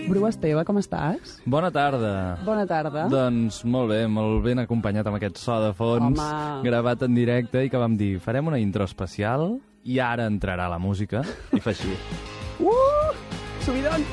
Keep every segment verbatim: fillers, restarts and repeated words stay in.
Bru Esteve, com estàs? Bona tarda. Bona tarda. Doncs molt bé, molt ben acompanyat amb aquest so de fons, Home. gravat en directe, i que vam dir, farem una intro especial i ara entrarà la música, i fa així. Uh! Subidon!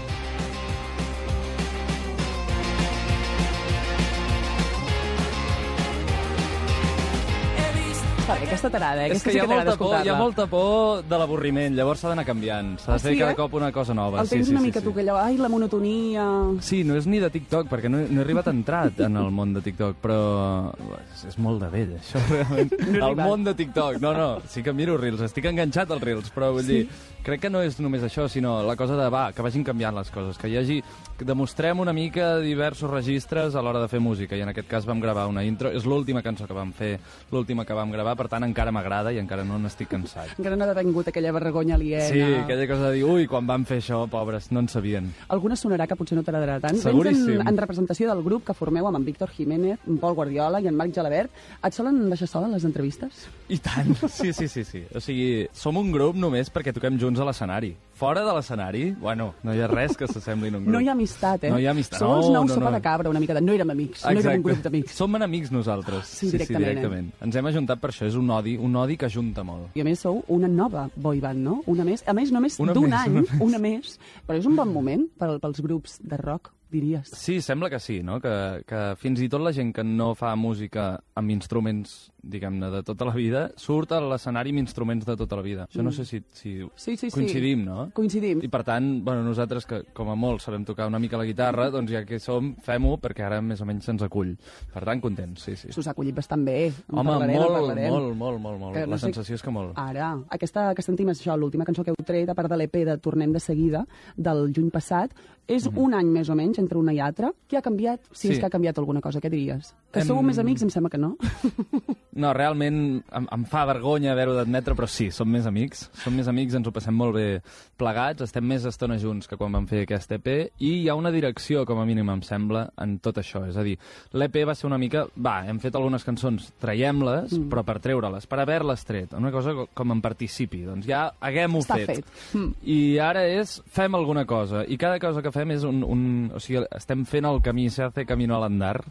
Perquè aquesta tarada, eh? És que hi ha, molta por, hi ha molta por de l'avorriment, llavors s'ha d'anar canviant, s'ha de Ah, fer sí, cada eh? cop una cosa nova. El sí, tens sí, una sí, mica sí. tu, que allò, ai, la monotonia... Sí, no és ni de TikTok, perquè no, no he arribat a entrar en el món de TikTok, però és, és molt de vell, això, realment. No he El arribat. món de TikTok, no, no, sí que miro Reels, estic enganxat als Reels, però vull Sí. dir, crec que no és només això, sinó la cosa de, va, que vagin canviant les coses, que hi hagi, que demostrem una mica diversos registres a l'hora de fer música, i en aquest cas vam gravar una intro, és l'última cançó que vam fer, l'última que vam gravar, per tant encara m'agrada i encara no n'estic cansat. Encara no ha vingut aquella vergonya aliena. Sí, aquella cosa de dir, ui, quan vam fer això, pobres, no en sabien. Alguna sonarà que potser no t'agradarà tant. Seguríssim. Vens en, en representació del grup que formeu amb en Víctor Jiménez, en Pol Guardiola i en Marc Gelabert. Et solen deixar sola en les entrevistes? I tant, sí, sí, sí, sí. O sigui, som un grup només perquè toquem junts a l'escenari. Fora de l'escenari, bueno, no hi ha res que s'assembli en un grup. No hi ha amistat, eh? No hi ha amistat. Sou els No, nous no, sopa no. de cabra, una mica de... No érem amics, no érem un grup d'amics. Som enemics nosaltres. Sí, directament, Sí, directament. Ens hem ajuntat per això, és un odi, un odi que ajunta molt. I a més sou una nova boyband, no? Una més, a més, només Una d'un més, any, una més. una més. Però és un bon moment per, pels grups de rock, diries. Sí, sembla que sí, no? Que, que fins i tot la gent que no fa música amb instruments, diguem-ne, de tota la vida, surt a l'escenari amb instruments de tota la vida. Això no sé si, si Sí, sí, sí. coincidim, no? Coincidim. I per tant, bueno, nosaltres que com a molt sabem tocar una mica la guitarra, doncs ja que som, fem-ho perquè ara més o menys se'ns acull. Per tant, contents, sí, sí. S'us ha acollit bastant bé. En Home, parlarem, en molt, parlarem. molt, molt, molt, molt. Que no La sé- sensació és que molt. Ara, aquesta que sentim és això, l'última cançó que heu tret, a part de l'E P de Tornem de seguida, del juny passat, és mm -hmm. un any més o menys entre una i altra. Què ha canviat? Si Sí. és que ha canviat alguna cosa, què diries? Que Em- sou més amics, em sembla que no. No, realment em, em fa vergonya haver-ho d'admetre, però sí, som més amics. Som més amics, ens ho passem molt bé plegats, estem més estona junts que quan vam fer aquest E P, i hi ha una direcció, com a mínim, em sembla, en tot això. És a dir, l'E P va ser una mica... Va, hem fet algunes cançons, traiem-les, mm. però per treure-les, per haver-les tret. Una cosa co- com en participi. Doncs ja haguem-ho Està fet. fet. Mm. I ara és, fem alguna cosa. I cada cosa que fem és un... un o sigui, estem fent el camí, se hace camino al andar.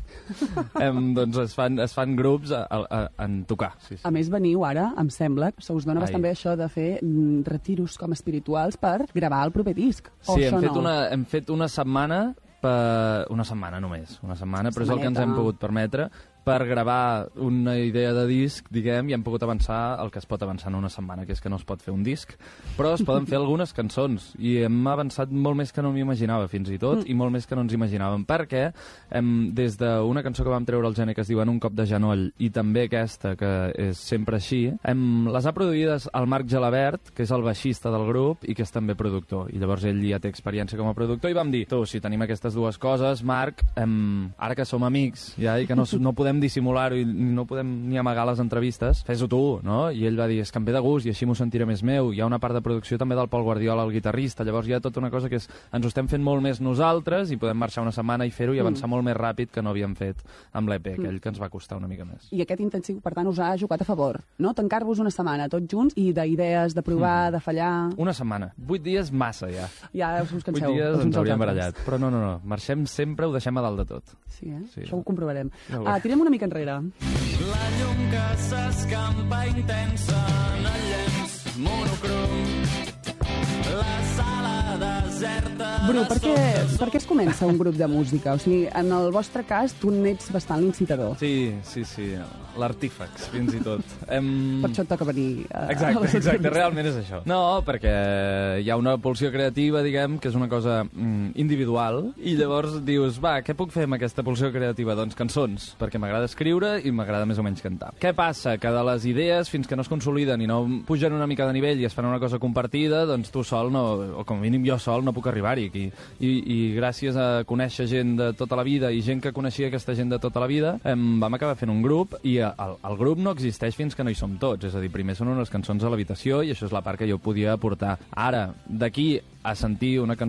em, doncs es fan, es fan grups a, a, a, en tocar. Sí, sí. A més, veniu ara, em sembla, se us dona Ai. bastant bé això de fer mm, retiros com espirituals per gravar el proper disc. O Sí, això hem fet, no? una, hem fet una setmana, per... una setmana només, una setmana, però és el que ens hem Setmaneta. pogut permetre, per gravar una idea de disc, diguem, i hem pogut avançar el que es pot avançar en una setmana, que és que no es pot fer un disc, però es poden fer algunes cançons, i hem avançat molt més que no m'imaginava, fins i tot, mm. i molt més que no ens imaginàvem, perquè hem, des d'una cançó que vam treure al gener que es diu En un cop de genoll, i també aquesta, que és sempre així, hem, les ha produïdes el Marc Gelabert, que és el baixista del grup, i que és també productor, i llavors ell ja té experiència com a productor, i vam dir, tu, si tenim aquestes dues coses, Marc, hem, ara que som amics, ja, i que no, no podem dissimular-ho i no podem ni amagar les entrevistes, fes-ho tu, no? I ell va dir, és que em ve de gust i així m'ho sentiré més meu. Hi ha una part de producció també del Pol Guardiola, el guitarrista, llavors hi ha tota una cosa que és, ens ho estem fent molt més nosaltres i podem marxar una setmana i fer-ho i avançar mm. molt més ràpid que no havíem fet amb l'E P, aquell mm. que ens va costar una mica més. I aquest intensiu, per tant, us ha jugat a favor, no? Tancar-vos una setmana tots junts i d'idees, de provar, mm. de fallar... Una setmana. Vuit dies massa, ja. Ja us Vuit canseu. dies els uns ens als hauríem altres. barallat. Però no, no, no. Marxem sempre, ho deixem a dalt de tot. Sí, eh? Sí. Això ho comprovarem. Ja ho Ah, veurem. tirem una mica enrere. La llum que s'escampa intensa en el llenç monocrom. La sala deserta... Bru, per què, per què es comença un grup de música? O sigui, en el vostre cas, tu n'ets bastant l'incitador. Sí, sí, sí. L'artífex, fins i tot. Hem... Per això et toca venir a, a Exacte, les exacte, entrevistes. realment és això. No, perquè hi ha una pulsió creativa, diguem, que és una cosa mm, individual, i llavors dius, va, què puc fer amb aquesta pulsió creativa? Doncs cançons, perquè m'agrada escriure i m'agrada més o menys cantar. Què passa? Que de les idees, fins que no es consoliden i no pugen una mica de nivell i es fan una cosa compartida, doncs tu sol, no, o com a mínim jo sol, no puc arribar-hi aquí. I, I gràcies a conèixer gent de tota la vida i gent que coneixia aquesta gent de tota la vida, em, vam acabar fent un grup i el, el grup no existeix fins que no hi som tots. És a dir, primer són unes cançons a l'habitació i això és la part que jo podia aportar. Ara, d'aquí a sentir una cançó